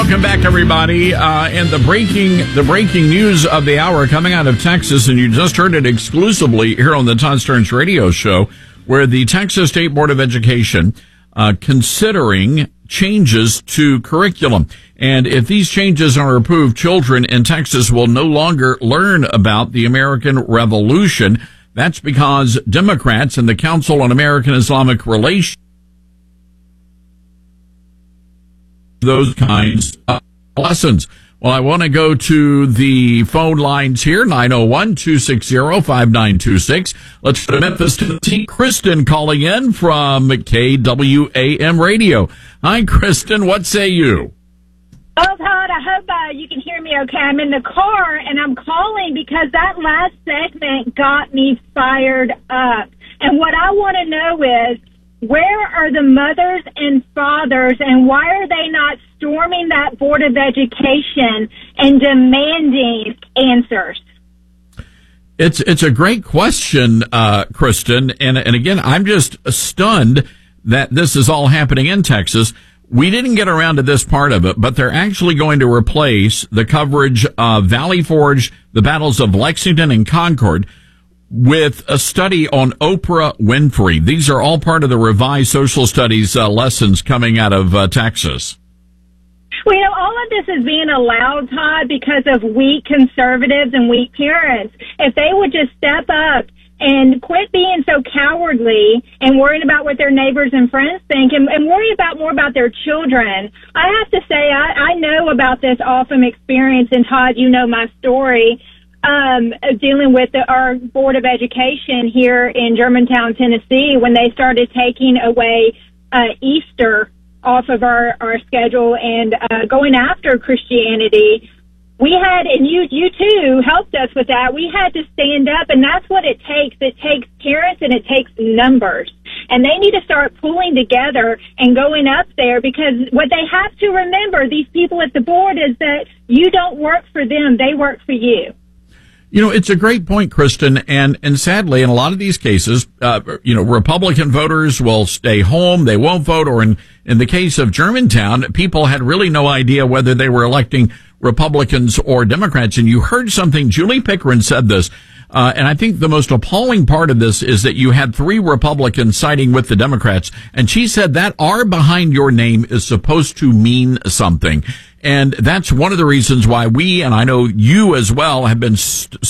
Welcome back, everybody. And the breaking news of the hour coming out of Texas, and you just heard it exclusively here on the Todd Stearns Radio Show, where the Texas State Board of Education considering changes to curriculum. And if these changes are approved, children in Texas will no longer learn about the American Revolution. That's because Democrats and the Council on American Islamic Relations, those kinds of lessons. Well, I want to go to the phone lines here, 901-260-5926. Let's go to Memphis, Tennessee. Kristen calling in from KWAM Radio. Hi, Kristen. What say you? Oh, Todd, I hope you can hear me okay. I'm in the car, and I'm calling because that last segment got me fired up. And what I want to know is, where are the mothers and fathers, and why are they not storming that Board of Education and demanding answers? It's a great question, Kristen. And again, I'm just stunned that this is all happening in Texas. We didn't get around to this part of it, but they're actually going to replace the coverage of Valley Forge, the battles of Lexington and Concord, with a study on Oprah Winfrey. These are all part of the revised social studies lessons coming out of Texas. Well, all of this is being allowed, Todd, because of weak conservatives and weak parents. If they would just step up and quit being so cowardly and worrying about what their neighbors and friends think, and worry about more about their children. I have to say, I know about this awesome experience, and Todd, you know my story. Dealing with our Board of Education here in Germantown, Tennessee, when they started taking away Easter off of our schedule and going after Christianity. We had, and you too helped us with that. We had to stand up, and that's what it takes. It takes parents and it takes numbers. And they need to start pulling together and going up there, because what they have to remember, these people at the board, is that you don't work for them, they work for you. You know, it's a great point, Kristen, and sadly, in a lot of these cases, Republican voters will stay home, they won't vote, or in the case of Germantown, people had really no idea whether they were electing Republicans or Democrats. And you heard something, Julie Pickering said this, and I think the most appalling part of this is that you had 3 Republicans siding with the Democrats, and she said that R behind your name is supposed to mean something. And that's one of the reasons why we, and I know you as well, have been